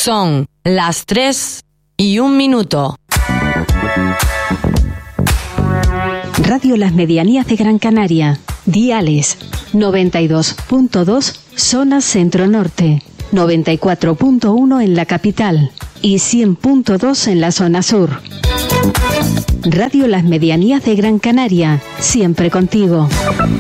Son las 3:01. Radio Las Medianías de Gran Canaria. Diales 92.2 zona centro-norte, 94.1 en la capital y 100.2 en la zona sur. Radio Las Medianías de Gran Canaria, siempre contigo.